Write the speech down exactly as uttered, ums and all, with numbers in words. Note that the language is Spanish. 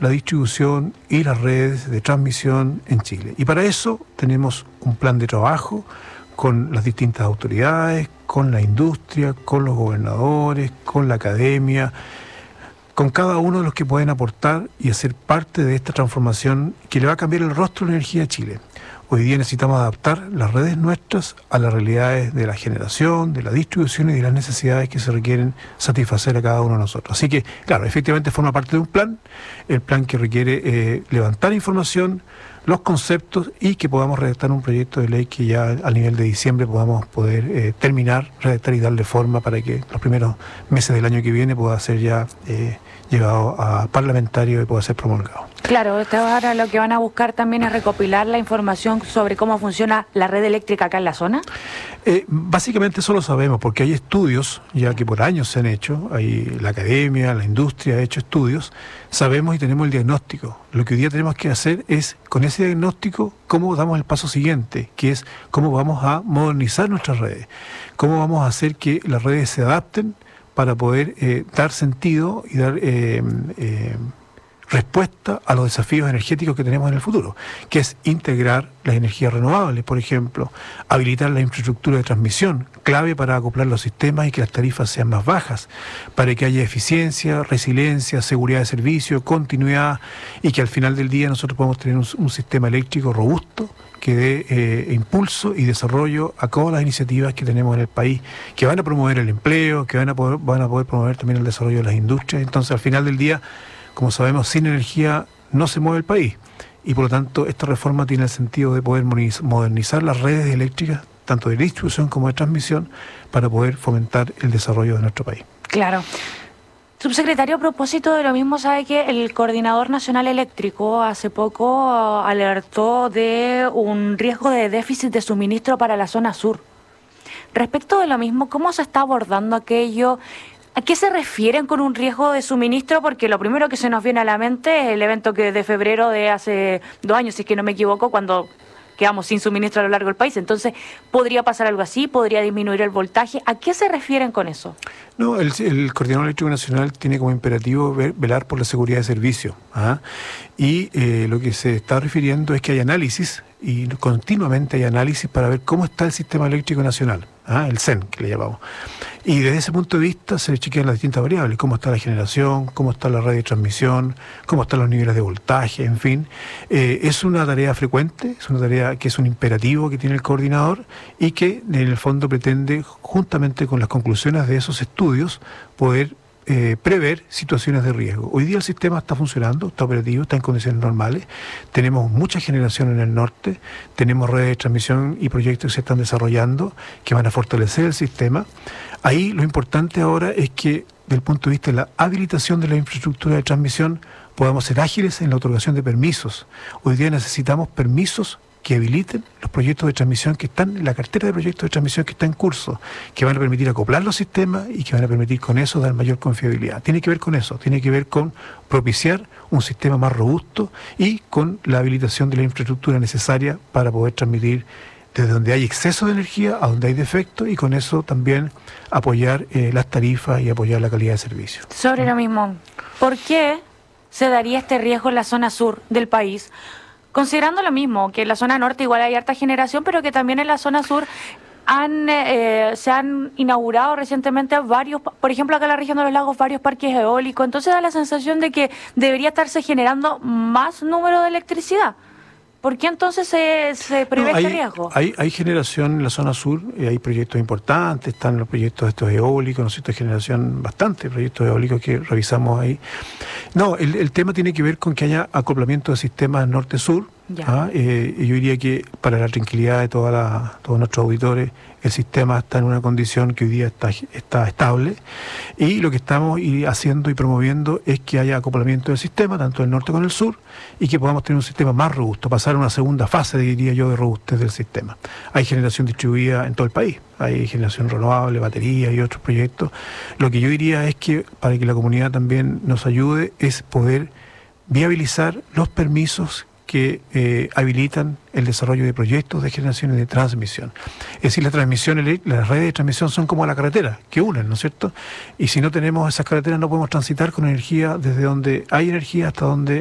la distribución y las redes de transmisión en Chile. Y para eso tenemos un plan de trabajo con las distintas autoridades, con la industria, con los gobernadores, con la academia, con cada uno de los que pueden aportar y hacer parte de esta transformación que le va a cambiar el rostro de la energía a Chile. Hoy día necesitamos adaptar las redes nuestras a las realidades de la generación, de la distribución y de las necesidades que se requieren satisfacer a cada uno de nosotros. Así que, claro, efectivamente forma parte de un plan, el plan que requiere eh, levantar información, los conceptos y que podamos redactar un proyecto de ley que ya a nivel de diciembre podamos poder eh, terminar, redactar y darle forma para que los primeros meses del año que viene pueda ser ya eh, llevado a parlamentario y pueda ser promulgado. Claro, ahora lo que van a buscar también es recopilar la información sobre cómo funciona la red eléctrica acá en la zona. Eh, básicamente eso lo sabemos porque hay estudios ya que por años se han hecho, hay la academia, la industria ha hecho estudios, sabemos y tenemos el diagnóstico. Lo que hoy día tenemos que hacer es, con ese diagnóstico, cómo damos el paso siguiente, que es cómo vamos a modernizar nuestras redes, cómo vamos a hacer que las redes se adapten para poder eh, dar sentido y dar eh, eh, respuesta a los desafíos energéticos que tenemos en el futuro, que es integrar las energías renovables, por ejemplo, habilitar la infraestructura de transmisión, clave para acoplar los sistemas y que las tarifas sean más bajas, para que haya eficiencia, resiliencia, seguridad de servicio, continuidad y que al final del día nosotros podamos tener un, un sistema eléctrico robusto que dé eh, impulso y desarrollo a todas las iniciativas que tenemos en el país, que van a promover el empleo, que van a poder, van a poder promover también el desarrollo de las industrias. Entonces, al final del día, como sabemos, sin energía no se mueve el país. Y por lo tanto, esta reforma tiene el sentido de poder modernizar las redes eléctricas, tanto de distribución como de transmisión, para poder fomentar el desarrollo de nuestro país. Claro. Subsecretario, a propósito de lo mismo, sabe que el Coordinador Nacional Eléctrico hace poco alertó de un riesgo de déficit de suministro para la zona sur. Respecto de lo mismo, ¿cómo se está abordando aquello? ¿A qué se refieren con un riesgo de suministro? Porque lo primero que se nos viene a la mente es el evento que de febrero de hace dos años, si es que no me equivoco, cuando quedamos sin suministro a lo largo del país. Entonces, ¿podría pasar algo así? ¿Podría disminuir el voltaje? ¿A qué se refieren con eso? No, el, el Coordinador Eléctrico Nacional tiene como imperativo ver, velar por la seguridad de servicio. ¿ah? Y eh, lo que se está refiriendo es que hay análisis, y continuamente hay análisis para ver cómo está el sistema eléctrico nacional, ¿ah? el C E N, que le llamamos. Y desde ese punto de vista se le chequean las distintas variables, cómo está la generación, cómo está la red de transmisión, cómo están los niveles de voltaje, en fin. Eh, es una tarea frecuente, es una tarea que es un imperativo que tiene el coordinador y que en el fondo pretende, juntamente con las conclusiones de esos estudios, poder Eh, prever situaciones de riesgo. Hoy día el sistema está funcionando, está operativo, está en condiciones normales, tenemos mucha generación en el norte, tenemos redes de transmisión y proyectos que se están desarrollando que van a fortalecer el sistema. Ahí lo importante ahora es que, desde el punto de vista de la habilitación de la infraestructura de transmisión, podamos ser ágiles en la otorgación de permisos. Hoy día necesitamos permisos que habiliten los proyectos de transmisión que están en la cartera de proyectos de transmisión que está en curso, que van a permitir acoplar los sistemas y que van a permitir con eso dar mayor confiabilidad. Tiene que ver con eso, tiene que ver con propiciar un sistema más robusto y con la habilitación de la infraestructura necesaria para poder transmitir desde donde hay exceso de energía a donde hay defecto y con eso también apoyar eh, las tarifas y apoyar la calidad de servicio. Sobre lo mismo, ¿por qué se daría este riesgo en la zona sur del país? Considerando lo mismo, que en la zona norte igual hay harta generación, pero que también en la zona sur han eh, se han inaugurado recientemente varios, por ejemplo acá en la región de los lagos, varios parques eólicos. Entonces da la sensación de que debería estarse generando más número de electricidad. ¿Por qué entonces se, se prevé no, hay, este riesgo? Hay, hay generación en la zona sur, eh, hay proyectos importantes, están los proyectos estos eólicos, ¿no es cierto? Generación bastante, proyectos eólicos que revisamos ahí. No, el, el tema tiene que ver con que haya acoplamiento de sistemas norte-sur. ¿ah? Eh, yo diría que para la tranquilidad de toda la, todos nuestros auditores, el sistema está en una condición que hoy día está, está estable y lo que estamos haciendo y promoviendo es que haya acoplamiento del sistema, tanto del norte como del sur, y que podamos tener un sistema más robusto, pasar a una segunda fase, diría yo, de robustez del sistema. Hay generación distribuida en todo el país, hay generación renovable, batería y otros proyectos. Lo que yo diría es que para que la comunidad también nos ayude es poder viabilizar los permisos que eh, habilitan el desarrollo de proyectos de generación y de transmisión. Es decir, la transmisión, las redes de transmisión son como la carretera, que unen, ¿no es cierto? Y si no tenemos esas carreteras no podemos transitar con energía desde donde hay energía hasta donde